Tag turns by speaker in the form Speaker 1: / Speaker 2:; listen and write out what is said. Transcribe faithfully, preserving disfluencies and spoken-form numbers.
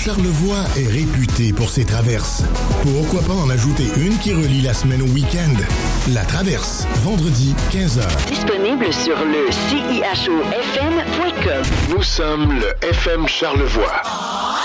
Speaker 1: Charlevoix est réputé pour ses traverses. Pourquoi pas en ajouter une qui relie la semaine au week-end? La Traverse, vendredi, quinze heures.
Speaker 2: Disponible sur le C I H O F M point com.
Speaker 3: Nous sommes le F M Charlevoix.